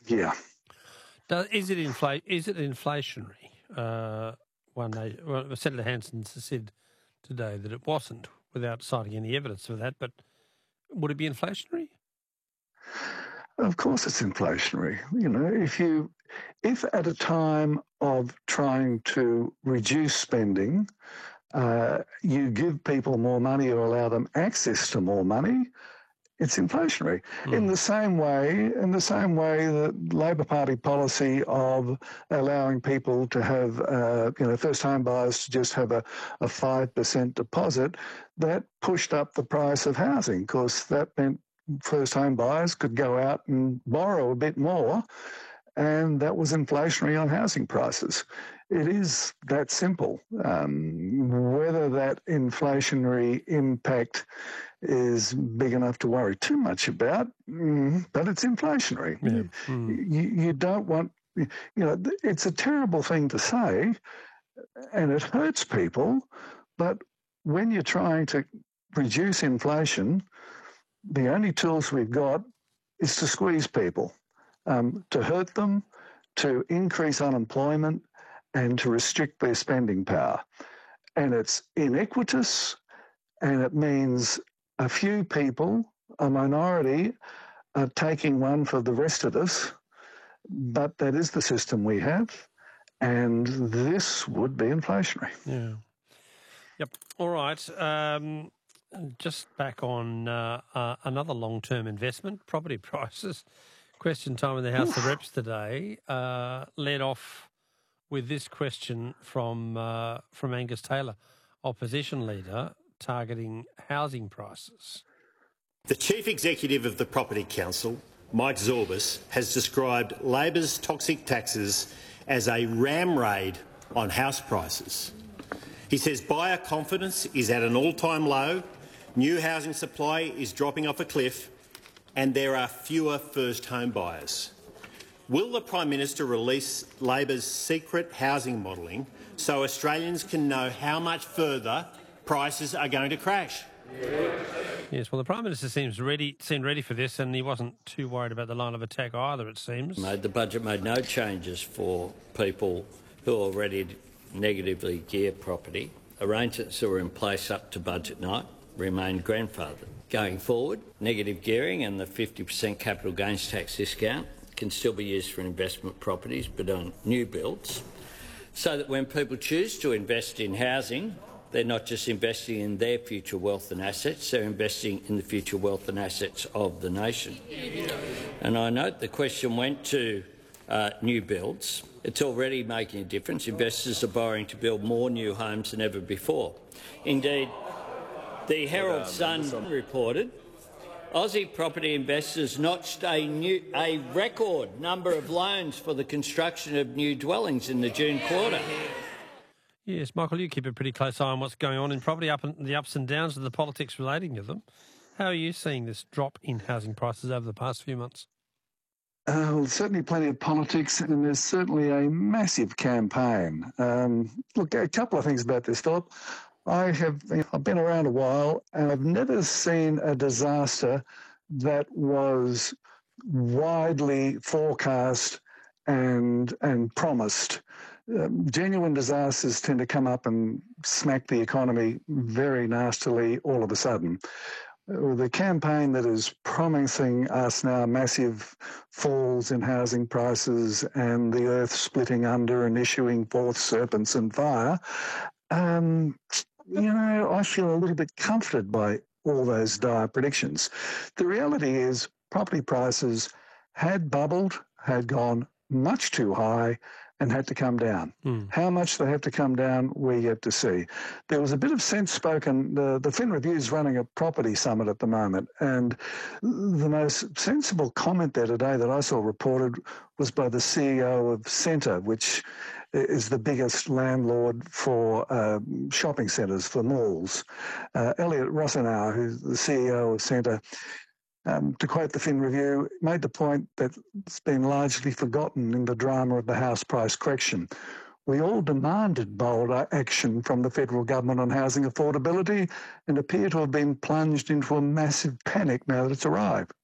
Yeah. Is it inflationary? Senator Hanson said today that it wasn't, without citing any evidence for that. But would it be inflationary? Of course it's inflationary. If at a time of trying to reduce spending, you give people more money or allow them access to more money, it's inflationary. In the same way the Labor Party policy of allowing people to have, first home buyers to just have a 5% deposit, that pushed up the price of housing, because that meant first home buyers could go out and borrow a bit more, and that was inflationary on housing prices. It is that simple. Whether that inflationary impact is big enough to worry too much about, but it's inflationary. Yeah. You don't want, it's a terrible thing to say, and it hurts people, but when you're trying to reduce inflation, the only tools we've got is to squeeze people, to hurt them, to increase unemployment, and to restrict their spending power. And it's inequitous, and it means a few people, a minority, are taking one for the rest of us, but that is the system we have, and this would be inflationary. Yeah. Yep. All right. Just back on another long-term investment, property prices. Question time in the House of Reps today led off with this question from Angus Taylor, opposition leader, targeting housing prices. The Chief Executive of the Property Council, Mike Zorbas, has described Labor's toxic taxes as a ram raid on house prices. He says buyer confidence is at an all-time low, new housing supply is dropping off a cliff, and there are fewer first home buyers. Will the Prime Minister release Labor's secret housing modelling so Australians can know how much further prices are going to crash? Yes, well, the Prime Minister seemed ready for this, and he wasn't too worried about the line of attack either, it seems. The budget made no changes for people who are already negatively geared property. Arrangements that were in place up to budget night remain grandfathered. Going forward, negative gearing and the 50% capital gains tax discount can still be used for investment properties, but on new builds, so that when people choose to invest in housing, they're not just investing in their future wealth and assets, they're investing in the future wealth and assets of the nation. And I note the question went to new builds. It's already making a difference. Investors are borrowing to build more new homes than ever before. Indeed, the Herald Sun reported Aussie property investors notched a record number of loans for the construction of new dwellings in the June quarter. Yes, Michael, you keep a pretty close eye on what's going on in property, the ups and downs of the politics relating to them. How are you seeing this drop in housing prices over the past few months? Well, certainly plenty of politics, and there's certainly a massive campaign. Look, a couple of things about this, Philip. I've been around a while, and I've never seen a disaster that was widely forecast and promised. Genuine disasters tend to come up and smack the economy very nastily all of a sudden. The campaign that is promising us now massive falls in housing prices and the earth splitting under and issuing forth serpents and fire, I feel a little bit comforted by all those dire predictions. The reality is property prices had bubbled, had gone much too high, and had to come down. How much they have to come down, we yet to see. There was a bit of sense spoken. The Fin Review is running a property summit at the moment, and the most sensible comment there today that I saw reported was by the CEO of Scentre, which is the biggest landlord for shopping centres, for malls. Elliot Rosenau, who's the CEO of Scentre, to quote the Fin Review, made the point that it's been largely forgotten in the drama of the house price correction. We all demanded bold action from the federal government on housing affordability and appear to have been plunged into a massive panic now that it's arrived.